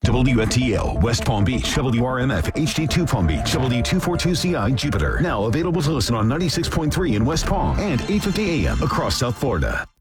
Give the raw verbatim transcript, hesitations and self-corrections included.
W N T L, West Palm Beach, W R M F, H D two Palm Beach, W two forty-two C I, Jupiter. Now available to listen on ninety-six point three in West Palm and eight fifty A M across South Florida.